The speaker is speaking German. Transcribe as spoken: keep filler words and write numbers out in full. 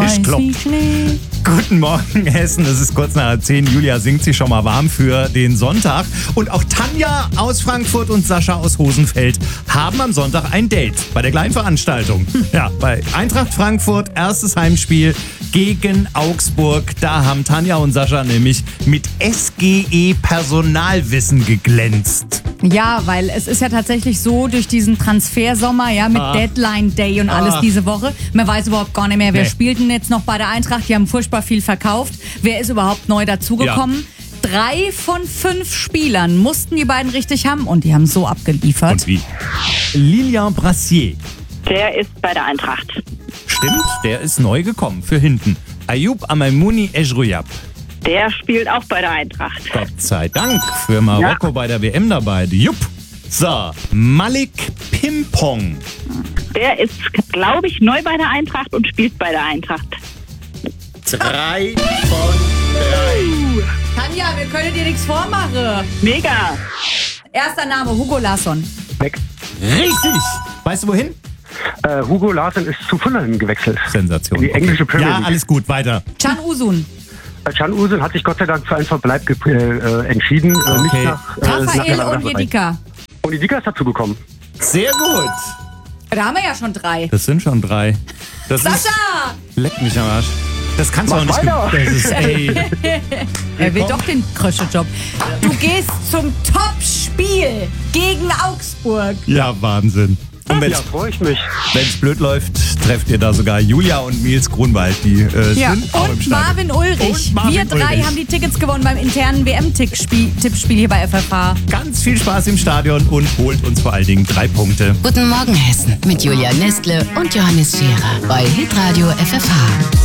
Tisch kloppt. Guten Morgen, Hessen. Es ist kurz nach zehn. Julia singt sich schon mal warm für den Sonntag. Und auch Tanja aus Frankfurt und Sascha aus Hosenfeld haben am Sonntag ein Date bei der kleinen Veranstaltung. Ja, bei Eintracht Frankfurt, erstes Heimspiel gegen Augsburg. Da haben Tanja und Sascha nämlich mit S G E-Personalwissen geglänzt. Ja, weil es ist ja tatsächlich so, durch diesen Transfersommer, ja, mit ah. Deadline Day und alles ah. diese Woche, man weiß überhaupt gar nicht mehr, wer nee. spielt denn jetzt noch bei der Eintracht. Die haben furchtbar viel verkauft. Wer ist überhaupt neu dazugekommen? Ja. Drei von fünf Spielern mussten die beiden richtig haben und die haben so abgeliefert. Und wie? Lilian Brassier. Der ist bei der Eintracht. Stimmt, der ist neu gekommen für hinten. Ayoub Amaimouni Ejrouyab. Der spielt auch bei der Eintracht. Gott sei Dank, für Marokko ja. bei der W M dabei. Jupp. So, Malik Pimpong. Der ist, glaube ich, neu bei der Eintracht und spielt bei der Eintracht. Drei von drei. Tanja, wir können dir nichts vormachen. Mega. Erster Name, Hugo Larsson. Weg. Richtig. Weißt du wohin? Äh, Hugo Larsson ist zu Fulham gewechselt. Sensation. Die englische Premier League. Ja, alles gut, weiter. Can Uzun. Can Uzun hat sich Gott sei Dank für einen Verbleib ge- äh, entschieden. Okay. Äh, nicht nach, äh, Raphael nach Onyedika. Onyedika ist dazugekommen. Sehr gut. Da haben wir ja schon drei. Das sind schon drei. Das Sascha! Ist, leck mich am Arsch. Das kannst du Mach auch nicht. weiter. Das ist, ey. Er will doch den Kröschejob. Du gehst zum Top-Spiel gegen Augsburg. Ja, Wahnsinn. Und wenn Ja, freue ich mich. es blöd läuft, trefft ihr da sogar Julia und Nils Grunwald. Die äh, Ja. sind auch im Und Stadion. Marvin Ulrich. Und Marvin Wir drei Ulrich. haben die Tickets gewonnen beim internen W M-Tippspiel hier bei F F H. Ganz viel Spaß im Stadion und holt uns vor allen Dingen drei Punkte. Guten Morgen Hessen mit Julia Nestle und Johannes Scherer bei Hitradio F F H.